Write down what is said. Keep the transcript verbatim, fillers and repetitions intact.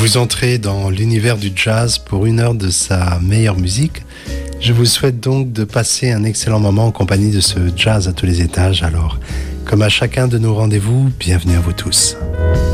Vous entrez dans l'univers du jazz pour une heure de sa meilleure musique. Je vous souhaite donc de passer un excellent moment en compagnie de ce jazz à tous les étages. Alors, comme à chacun de nos rendez-vous, bienvenue à vous tous.